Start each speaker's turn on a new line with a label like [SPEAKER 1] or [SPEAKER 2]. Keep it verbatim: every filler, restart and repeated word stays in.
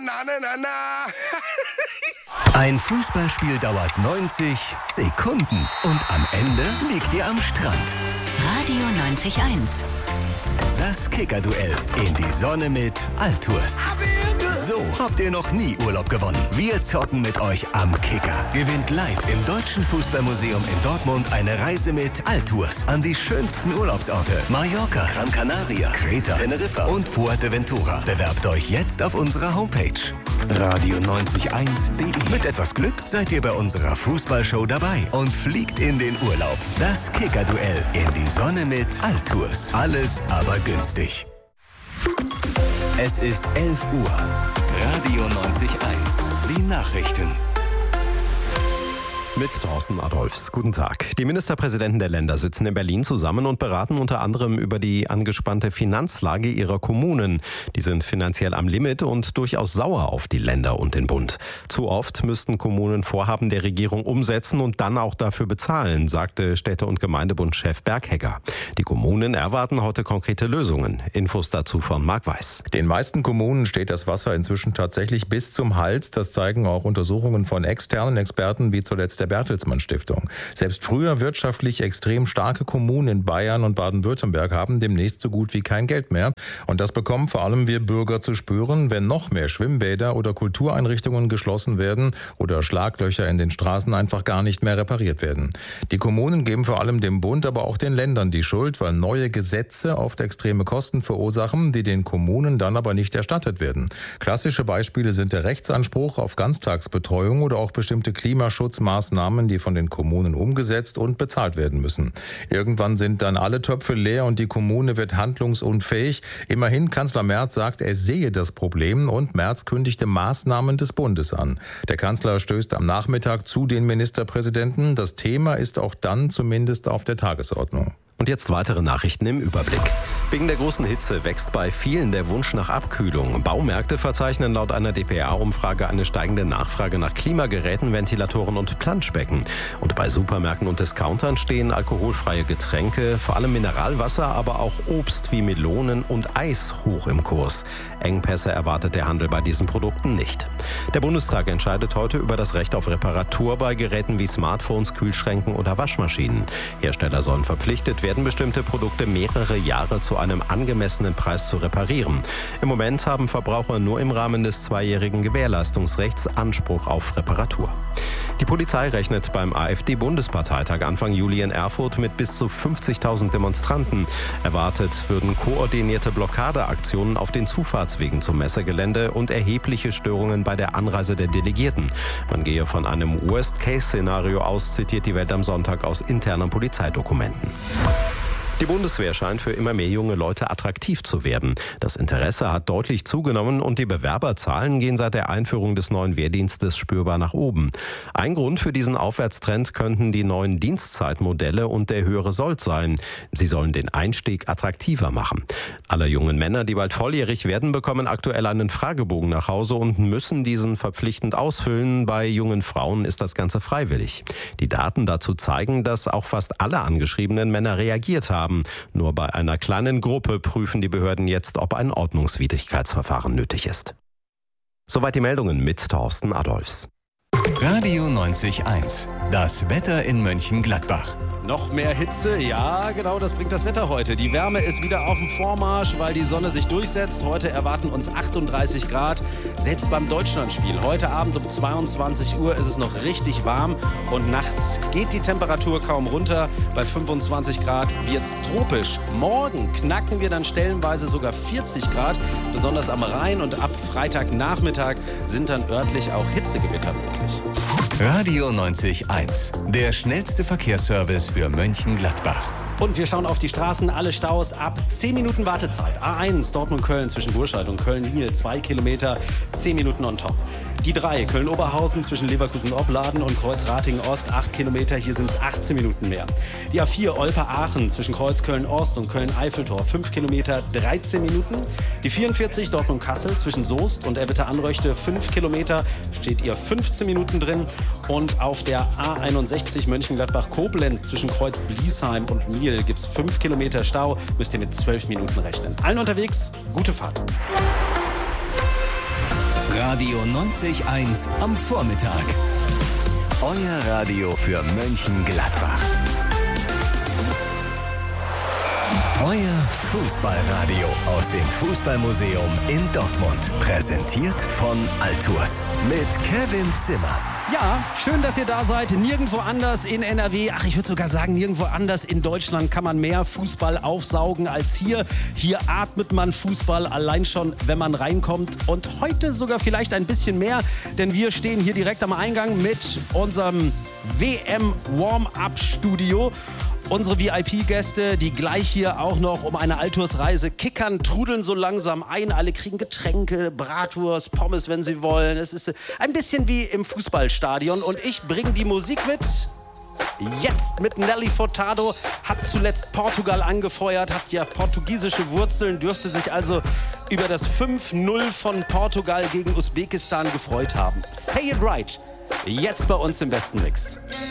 [SPEAKER 1] na, na, na, na.
[SPEAKER 2] Ein Fußballspiel dauert neunzig Sekunden und am Ende liegt ihr am Strand.
[SPEAKER 3] Radio neunzig Komma eins.
[SPEAKER 2] Das Kicker-Duell in die Sonne mit Altours. So habt ihr noch nie Urlaub gewonnen. Wir zocken mit euch am Kicker. Gewinnt live im Deutschen Fußballmuseum in Dortmund eine Reise mit Altours an die schönsten Urlaubsorte. Mallorca, Gran Canaria, Kreta, Teneriffa und Fuerteventura. Bewerbt euch jetzt auf unserer Homepage radio neunzig eins punkt de. Mit etwas Glück seid ihr bei unserer Fußballshow dabei und fliegt in den Urlaub. Das Kicker-Duell in die Sonne mit Altours. Alles aber günstig. Es ist elf Uhr. Radio neunzig Komma eins. Die Nachrichten.
[SPEAKER 4] Mit Thorsten Adolfs. Guten Tag. Die Ministerpräsidenten der Länder sitzen in Berlin zusammen und beraten unter anderem über die angespannte Finanzlage ihrer Kommunen. Die sind finanziell am Limit und durchaus sauer auf die Länder und den Bund. Zu oft müssten Kommunen Vorhaben der Regierung umsetzen und dann auch dafür bezahlen, sagte Städte- und Gemeindebundchef Berghegger. Die Kommunen erwarten heute konkrete Lösungen. Infos dazu von Marc Weiß.
[SPEAKER 5] Den meisten Kommunen steht das Wasser inzwischen tatsächlich bis zum Hals. Das zeigen auch Untersuchungen von externen Experten, wie zuletzt der Bertelsmann Stiftung. Selbst früher wirtschaftlich extrem starke Kommunen in Bayern und Baden-Württemberg haben demnächst so gut wie kein Geld mehr. Und das bekommen vor allem wir Bürger zu spüren, wenn noch mehr Schwimmbäder oder Kultureinrichtungen geschlossen werden oder Schlaglöcher in den Straßen einfach gar nicht mehr repariert werden. Die Kommunen geben vor allem dem Bund, aber auch den Ländern die Schuld, weil neue Gesetze oft extreme Kosten verursachen, die den Kommunen dann aber nicht erstattet werden. Klassische Beispiele sind der Rechtsanspruch auf Ganztagsbetreuung oder auch bestimmte Klimaschutzmaßnahmen, die von den Kommunen umgesetzt und bezahlt werden müssen. Irgendwann sind dann alle Töpfe leer und die Kommune wird handlungsunfähig. Immerhin, Kanzler Merz sagt, er sehe das Problem und Merz kündigte Maßnahmen des Bundes an. Der Kanzler stößt am Nachmittag zu den Ministerpräsidenten. Das Thema ist auch dann zumindest auf der Tagesordnung.
[SPEAKER 4] Und jetzt weitere Nachrichten im Überblick. Wegen der großen Hitze wächst bei vielen der Wunsch nach Abkühlung. Baumärkte verzeichnen laut einer D P A-Umfrage eine steigende Nachfrage nach Klimageräten, Ventilatoren und Planschbecken. Und bei Supermärkten und Discountern stehen alkoholfreie Getränke, vor allem Mineralwasser, aber auch Obst wie Melonen und Eis hoch im Kurs. Engpässe erwartet der Handel bei diesen Produkten nicht. Der Bundestag entscheidet heute über das Recht auf Reparatur bei Geräten wie Smartphones, Kühlschränken oder Waschmaschinen. Hersteller sollen verpflichtet werden, bestimmte Produkte mehrere Jahre zu einem angemessenen Preis zu reparieren. Im Moment haben Verbraucher nur im Rahmen des zweijährigen Gewährleistungsrechts Anspruch auf Reparatur. Die Polizei rechnet beim AfD-Bundesparteitag Anfang Juli in Erfurt mit bis zu fünfzigtausend Demonstranten. Erwartet würden koordinierte Blockadeaktionen auf den Zufahrtswegen zum Messegelände und erhebliche Störungen bei der Anreise der Delegierten. Man gehe von einem Worst-Case-Szenario aus, zitiert die Welt am Sonntag aus internen Polizeidokumenten. Die Bundeswehr scheint für immer mehr junge Leute attraktiv zu werden. Das Interesse hat deutlich zugenommen und die Bewerberzahlen gehen seit der Einführung des neuen Wehrdienstes spürbar nach oben. Ein Grund für diesen Aufwärtstrend könnten die neuen Dienstzeitmodelle und der höhere Sold sein. Sie sollen den Einstieg attraktiver machen. Alle jungen Männer, die bald volljährig werden, bekommen aktuell einen Fragebogen nach Hause und müssen diesen verpflichtend ausfüllen. Bei jungen Frauen ist das Ganze freiwillig. Die Daten dazu zeigen, dass auch fast alle angeschriebenen Männer reagiert haben. Nur bei einer kleinen Gruppe prüfen die Behörden jetzt, ob ein Ordnungswidrigkeitsverfahren nötig ist. Soweit die Meldungen mit Thorsten Adolfs.
[SPEAKER 2] Radio neunzig Komma eins. Das Wetter in Mönchengladbach.
[SPEAKER 6] Noch mehr Hitze? Ja, genau, das bringt das Wetter heute. Die Wärme ist wieder auf dem Vormarsch, weil die Sonne sich durchsetzt. Heute erwarten uns achtunddreißig Grad, selbst beim Deutschlandspiel. Heute Abend um zweiundzwanzig Uhr ist es noch richtig warm und nachts geht die Temperatur kaum runter. Bei fünfundzwanzig Grad wird's tropisch. Morgen knacken wir dann stellenweise sogar vierzig Grad. Besonders am Rhein und ab Freitagnachmittag sind dann örtlich auch Hitzegewitter möglich.
[SPEAKER 2] Radio neunzig Komma eins. Der schnellste Verkehrsservice für Mönchengladbach.
[SPEAKER 6] Und wir schauen auf die Straßen, alle Staus ab zehn Minuten Wartezeit. A eins, Dortmund-Köln zwischen Burscheid und Köln-Liel, zwei Kilometer, zehn Minuten on top. Die drei, Köln-Oberhausen zwischen Leverkusen-Opladen und Kreuz-Ratingen-Ost, acht Kilometer, hier sind es achtzehn Minuten mehr. Die A vier, Olpe-Aachen zwischen Kreuz-Köln-Ost und Köln-Eiffeltor, fünf Kilometer, dreizehn Minuten. Die vierundvierzig, Dortmund-Kassel zwischen Soest und Erwitte-Anröchte, fünf Kilometer, steht ihr fünfzehn Minuten drin. Und auf der A einundsechzig Mönchengladbach-Koblenz zwischen Kreuz-Bliesheim und Miel gibt es fünf Kilometer Stau, müsst ihr mit zwölf Minuten rechnen. Allen unterwegs, gute Fahrt.
[SPEAKER 2] Radio neunzig eins am Vormittag. Euer Radio für Mönchengladbach. Euer Fußballradio aus dem Fußballmuseum in Dortmund. Präsentiert von Altours. Mit Kevin Zimmer.
[SPEAKER 6] Ja, schön, dass ihr da seid. Nirgendwo anders in N R W, ach, ich würde sogar sagen, nirgendwo anders in Deutschland kann man mehr Fußball aufsaugen als hier. Hier atmet man Fußball allein schon, wenn man reinkommt. Und heute sogar vielleicht ein bisschen mehr, denn wir stehen hier direkt am Eingang mit unserem W M-Warm-Up-Studio. Unsere V I P-Gäste, die gleich hier auch noch um eine Altours-Reise kickern, trudeln so langsam ein. Alle kriegen Getränke, Bratwurst, Pommes, wenn sie wollen. Es ist ein bisschen wie im Fußballstadion. Und ich bringe die Musik mit. Jetzt mit Nelly Furtado. Hat zuletzt Portugal angefeuert, hat ja portugiesische Wurzeln, dürfte sich also über das fünf null von Portugal gegen Usbekistan gefreut haben. Say it right. Jetzt bei uns im besten Mix.